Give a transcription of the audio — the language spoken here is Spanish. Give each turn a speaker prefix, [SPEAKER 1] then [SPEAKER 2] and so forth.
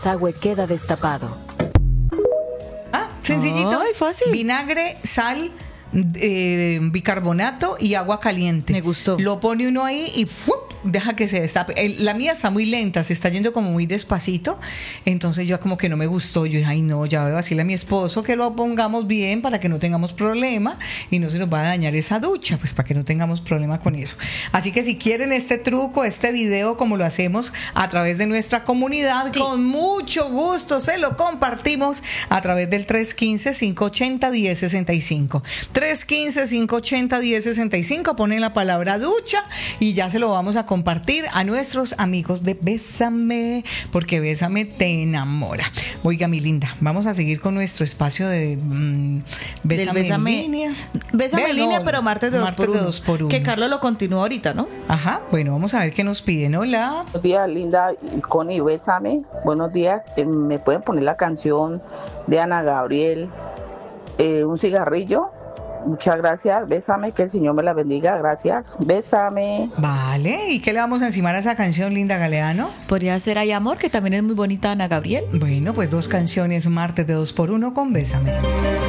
[SPEAKER 1] desagüe queda destapado.
[SPEAKER 2] Sencillito.
[SPEAKER 3] Ay, fácil.
[SPEAKER 2] Vinagre, sal, bicarbonato y agua caliente.
[SPEAKER 3] Me gustó.
[SPEAKER 2] Lo pone uno ahí y ¡fup! Deja que se destape. La mía está muy lenta, se está yendo como muy despacito. Entonces yo como que no me gustó. Yo dije, ay no, ya voy a decirle a mi esposo que lo pongamos bien para que no tengamos problema y no se nos va a dañar esa ducha, pues para que no tengamos problema con eso. Así que si quieren este truco, este video, como lo hacemos a través de nuestra comunidad, sí, con mucho gusto se lo compartimos a través del 315-580-1065. 315-580-1065, ponen la palabra ducha y ya se lo vamos a compartir a nuestros amigos de Bésame, porque Bésame te enamora. Oiga, mi linda, vamos a seguir con nuestro espacio de Bésame en línea.
[SPEAKER 3] Bésame en línea, pero martes de 2x1.
[SPEAKER 2] 2x1.
[SPEAKER 3] Que Carlos lo continúa ahorita, ¿no?
[SPEAKER 2] Ajá, bueno, vamos a ver qué nos piden. Hola.
[SPEAKER 4] Buenos días, linda Connie, Bésame. Buenos días. ¿Me pueden poner la canción de Ana Gabriel, Un cigarrillo? Muchas gracias, bésame, que el Señor me la bendiga, gracias, bésame.
[SPEAKER 2] Vale, ¿y qué le vamos a encimar a esa canción, Linda Galeano?
[SPEAKER 3] Podría ser Hay Amor, que también es muy bonita, Ana Gabriel.
[SPEAKER 2] Bueno, pues 2 canciones martes de 2x1 con Bésame.